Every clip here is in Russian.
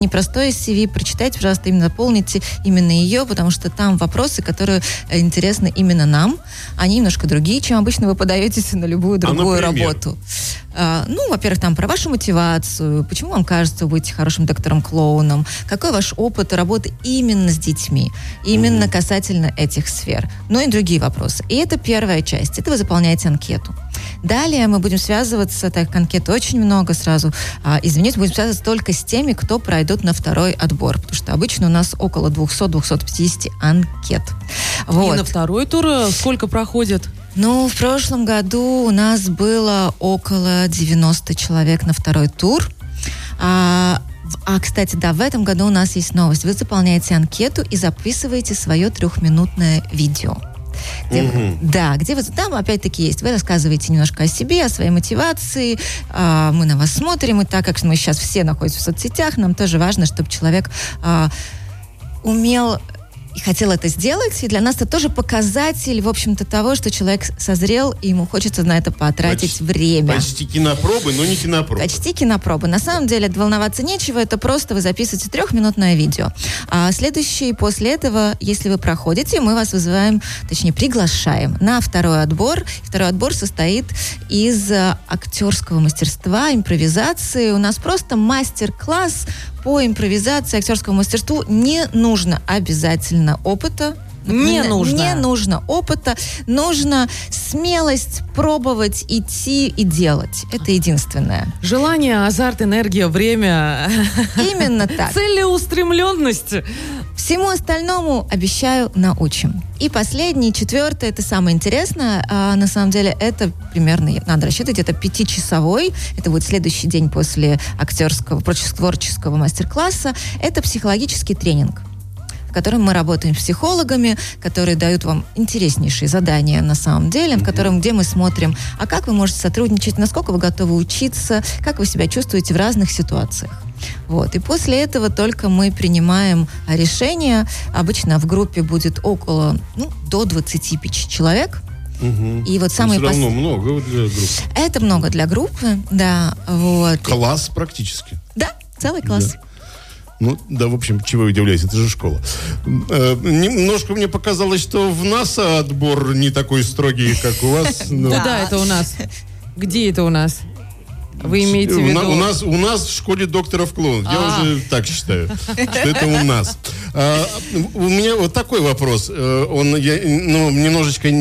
непростое CV, прочитайте, пожалуйста, именно заполните именно ее, потому что там вопросы, которые интересны именно нам. Они немножко другие, чем обычно вы подаетесь на любую другую работу. Во-первых, там про вашу мотивацию, почему вам кажется, вы будете хорошим доктором-клоуном, какой ваш опыт работы именно с детьми, именно касательно этих сфер, и другие вопросы. И это первая часть. Это вы заполняете анкету. Далее мы будем связываться, так как анкет очень много сразу, будем связываться только с теми, кто пройдут на второй отбор, потому что обычно у нас около 200-250 анкет. И на второй тур сколько проходит? В прошлом году у нас было около 90 человек на второй тур. Кстати, в этом году у нас есть новость. Вы заполняете анкету и записываете свое 3-минутное видео. Где вы там опять-таки есть. Вы рассказываете немножко о себе, о своей мотивации. Мы на вас смотрим, и так как мы сейчас все находимся в соцсетях, нам тоже важно, чтобы человек умел и хотел это сделать, и для нас это тоже показатель, в общем-то, того, что человек созрел, и ему хочется на это потратить время. Почти кинопробы, но не кинопробы. Почти кинопробы. На самом деле, волноваться нечего, это просто вы записываете 3-минутное видео. А следующий, после этого, если вы проходите, мы вас вызываем, точнее, приглашаем на второй отбор. Второй отбор состоит из актерского мастерства, импровизации. У нас просто мастер-класс по импровизации, актерскому мастерству. Не нужно обязательно опыта. Не нужно опыта. Нужно смелость пробовать, идти и делать. Это единственное. Желание, азарт, энергия, время. Именно так. Целеустремленность. Всему остальному, обещаю, научим. И последний, 4-й, это самое интересное. На самом деле, это примерно, надо рассчитывать, это 5-часовой. Это будет следующий день после актерского, творческого мастер-класса. Это психологический тренинг, в котором мы работаем с психологами, которые дают вам интереснейшие задания на самом деле, где мы смотрим, как вы можете сотрудничать, насколько вы готовы учиться, как вы себя чувствуете в разных ситуациях. И после этого только мы принимаем решение. Обычно в группе будет около, до 25 человек. И самые все равно много для группы. Это много для группы, да. Класс практически. Да, целый класс. Да. В общем, чего вы удивляетесь, это же школа. Немножко мне показалось, что в НАСА отбор не такой строгий, как у вас. Куда это у нас? Где это у нас? Вы имеете в виду? У нас в школе докторов клоунов. Я уже так считаю, что это у нас. У меня вот такой вопрос. Он немножечко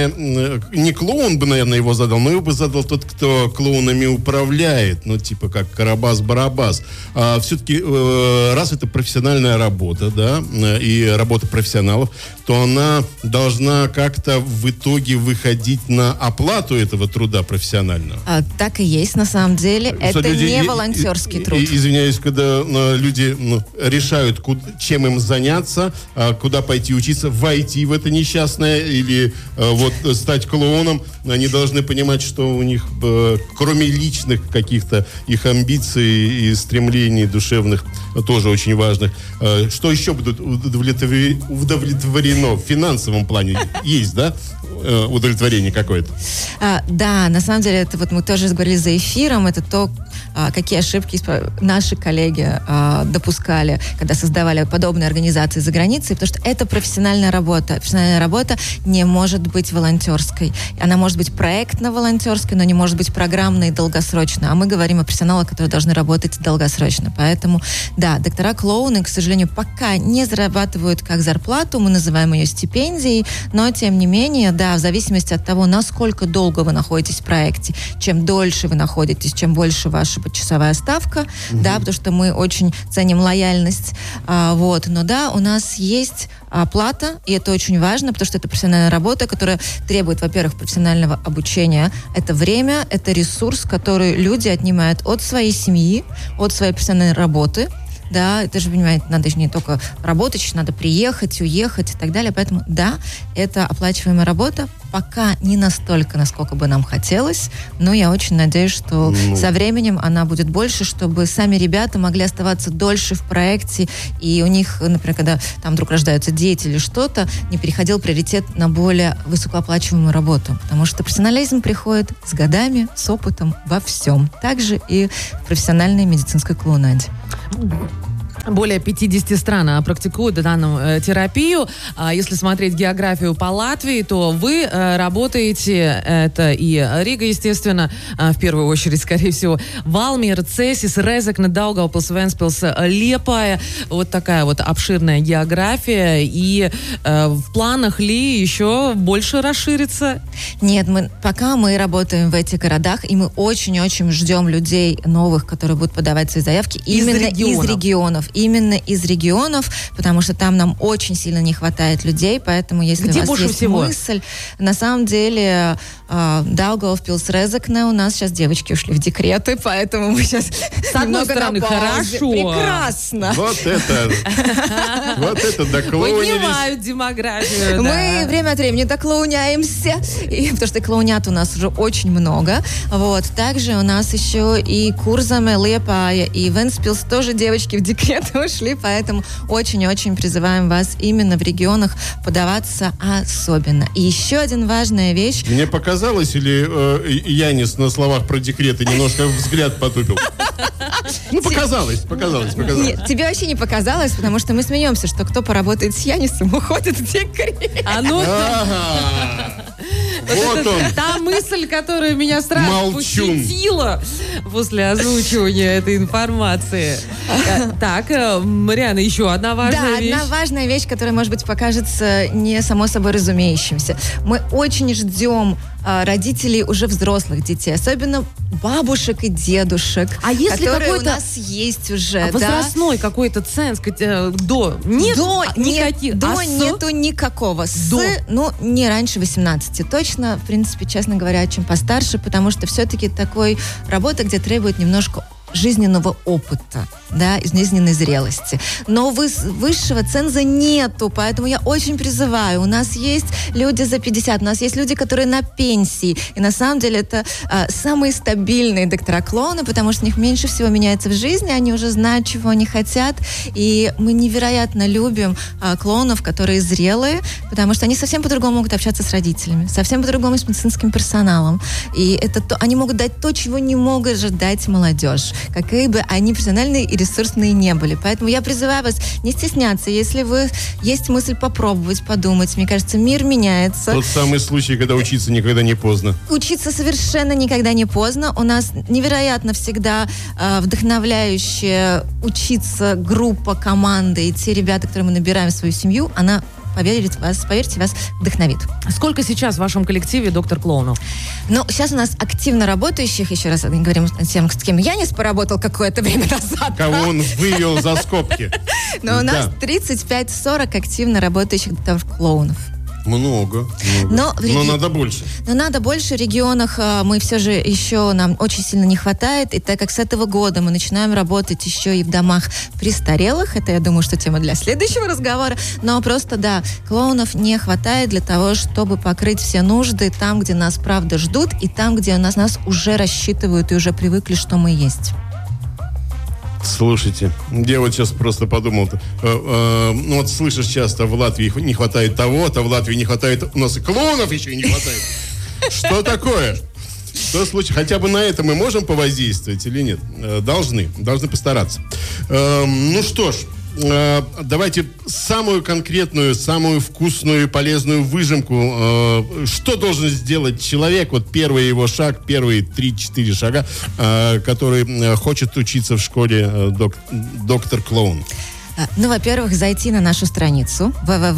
не клоун бы, наверное, его задал, но его бы задал тот, кто клоунами управляет. Типа как Карабас-Барабас. Все-таки, раз это профессиональная работа, да, и работа профессионалов, то она должна как-то в итоге выходить на оплату этого труда профессионального. Так и есть, на самом деле. Это не волонтерский труд. Извиняюсь, когда люди решают, чем им заняться, куда пойти учиться, войти в это несчастное или стать клоуном, они должны понимать, что у них, кроме личных каких-то их амбиций и стремлений душевных, тоже очень важных, что еще будут удовлетворено в финансовом плане? Есть, да? Удовлетворение какое-то? Да, на самом деле, это мы тоже говорили за эфиром, это то, какие ошибки наши коллеги допускали, когда создавали подобные организации за границей, потому что это профессиональная работа. Профессиональная работа не может быть волонтерской. Она может быть проектно-волонтерской, но не может быть программной и долгосрочной. А мы говорим о профессионалах, которые должны работать долгосрочно. Поэтому, да, доктора-клоуны, к сожалению, пока не зарабатывают как зарплату, мы называем ее стипендией, но, тем не менее, да, в зависимости от того, насколько долго вы находитесь в проекте, чем дольше вы находитесь, чем больше ваша почасовая ставка, да, потому что мы очень ценим лояльность, но да, у нас есть оплата, и это очень важно, потому что это профессиональная работа, которая требует, во-первых, профессионального обучения. Это время, это ресурс, который люди отнимают от своей семьи, от своей профессиональной работы. Да, это же, понимаете, надо же не только работать, еще надо приехать, уехать и так далее. Поэтому, да, это оплачиваемая работа. Пока не настолько, насколько бы нам хотелось, но я очень надеюсь, что со временем она будет больше, чтобы сами ребята могли оставаться дольше в проекте, и у них, например, когда там вдруг рождаются дети или что-то, не переходил приоритет на более высокооплачиваемую работу. Потому что профессионализм приходит с годами, с опытом во всем. Также и в профессиональной медицинской клоунаде. Более 50 стран практикуют данную терапию. Если смотреть географию по Латвии, то вы работаете, это и Рига, естественно, в первую очередь, скорее всего, Валмира, Цесис, Резекне, Даугавпилс, Вентспилс, Лиепая. Вот такая вот обширная география. И в планах ли еще больше расшириться? Нет, пока мы работаем в этих городах, и мы очень-очень ждем людей новых, которые будут подавать свои заявки именно из регионов, потому что там нам очень сильно не хватает людей, поэтому если Где у вас больше есть всего? мысль, на самом деле Даугавпилс, Резекне, у нас сейчас девочки ушли в декреты, поэтому мы сейчас с одной стороны хорошо. Прекрасно. Вот это доклонились. Поднимают демографию. Мы время от времени доклоуняемся, потому что клоунят у нас уже очень много. Вот. Также у нас еще и Курзаме, Лиепая и Вентспилс тоже девочки в декрет ушли, поэтому очень-очень призываем вас именно в регионах подаваться особенно. И еще один важная вещь. Мне показалось, или Янис на словах про декреты немножко взгляд потупил? Ну, показалось. Нет, тебе вообще не показалось, потому что мы смеемся, что кто поработает с Янисом, уходит в декрет. Вот он. Та мысль, которая меня сразу посетила после озвучивания этой информации. Так, Марианна, еще одна важная вещь. Да, одна важная вещь, которая, может быть, покажется не само собой разумеющимся. Мы очень ждем родителей уже взрослых детей, особенно бабушек и дедушек, а если которые какой-то у нас есть уже, возрастной какой-то ценз, до нет никаких, до нету никакого, не раньше 18 точно, в принципе, честно говоря, чем постарше, потому что все-таки такой работа, где требует немножко жизненного опыта, да, жизненной зрелости. Но высшего ценза нету, поэтому я очень призываю. У нас есть люди за 50, у нас есть люди, которые на пенсии. И на самом деле это самые стабильные доктора-клоуны, потому что у них меньше всего меняется в жизни, они уже знают, чего они хотят. И мы невероятно любим клоунов, которые зрелые, потому что они совсем по-другому могут общаться с родителями, совсем по-другому с медицинским персоналом. И они могут дать то, чего не могут ждать молодежь, какие бы они профессиональные и ресурсные не были. Поэтому я призываю вас не стесняться. Если вы есть мысль попробовать, подумать, мне кажется, мир меняется. Тот самый случай, когда учиться никогда не поздно. Учиться совершенно никогда не поздно. У нас невероятно всегда вдохновляющая учиться группа, команда, и те ребята, которые мы набираем в свою семью, она поверьте, вас вдохновит. Сколько сейчас в вашем коллективе доктор-клоунов? Ну, сейчас у нас активно работающих, еще раз говорим тем, с кем Янис поработал какое-то время назад. Кого он вывел за скобки. Но у нас 35-40 активно работающих доктор-клоунов. Много. Но надо больше. Но надо больше. В регионах мы все же еще, нам очень сильно не хватает. И так как с этого года мы начинаем работать еще и в домах престарелых, это, я думаю, что тема для следующего разговора, но просто, да, клоунов не хватает для того, чтобы покрыть все нужды там, где нас правда ждут, и там, где нас уже рассчитывают и уже привыкли, что мы есть. Слушайте, я вот сейчас просто подумал, ну вот слышишь часто, в Латвии не хватает того-то, в Латвии не хватает, у нас и клоунов еще и не хватает. Что такое? Что случилось? Хотя бы на это мы можем повоздействовать или нет? Должны постараться. Ну что ж, давайте самую конкретную, самую вкусную и полезную выжимку. Что должен сделать человек, вот первый его шаг, первые 3-4 шага, который хочет учиться в школе доктор-клоун? Ну, во-первых, зайти на нашу страницу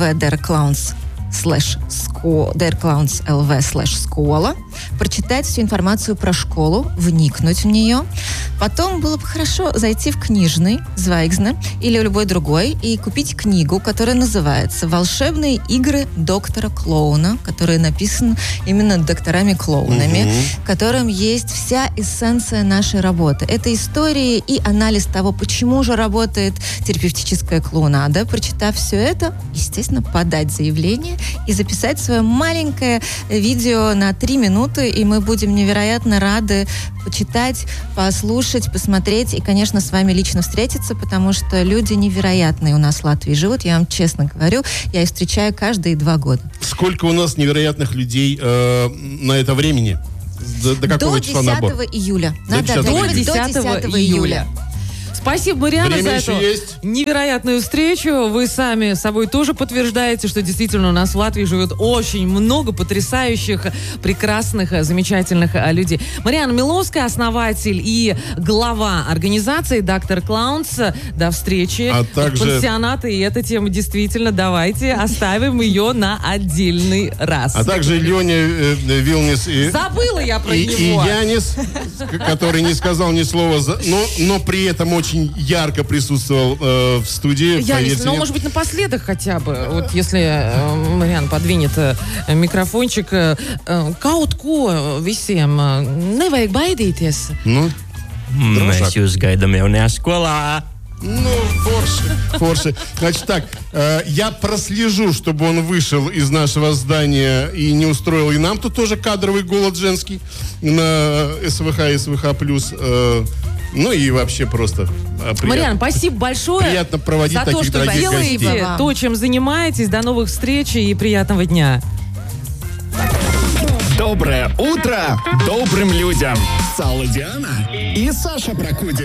www.derclowns.lv/школа, прочитать всю информацию про школу, вникнуть в нее. Потом было бы хорошо зайти в книжный Звайгзне или любой другой и купить книгу, которая называется «Волшебные игры доктора-клоуна», которая написана именно докторами-клоунами, в котором есть вся эссенция нашей работы. Это истории и анализ того, почему же работает терапевтическая клоунада. Прочитав все это, естественно, подать заявление и записать свое маленькое видео на 3 минуты, и мы будем невероятно рады почитать, послушать, посмотреть и, конечно, с вами лично встретиться, потому что люди невероятные у нас в Латвии живут, я вам честно говорю, я их встречаю каждые 2 года. Сколько у нас невероятных людей на это времени? До какого числа набор? До 10 июля. До 10 июля. Спасибо, Марианна, Время за еще эту есть. невероятную встречу. Вы сами собой тоже подтверждаете, что действительно у нас в Латвии живет очень много потрясающих, прекрасных, замечательных людей. Марианна Миловская, основатель и глава организации «Доктор Клаунс». До встречи. А также... Пансионаты, и эта тема действительно, давайте оставим ее на отдельный раз. А также Леня Вилнис и... Забыла я про И него. Янис, который не сказал ни слова, но при этом очень ярко присутствовал в студии. Янис, ну, может быть, напоследок хотя бы, вот если Мариан подвинет микрофончик. Kaut visiem nevajag baidīties. Ну, Mēs jūs gaidām jaunajā skolā. ну, форши. Значит так, я прослежу, чтобы он вышел из нашего здания и не устроил и нам тут тоже кадровый голод женский на СВХ и СВХ+. Ну и вообще просто Мариан, спасибо большое приятно проводить за то, таких что дорогих делаете, гостей. то, чем занимаетесь. До новых встреч и приятного дня. Доброе утро добрым людям. Сала Диана и Саша Прокудин.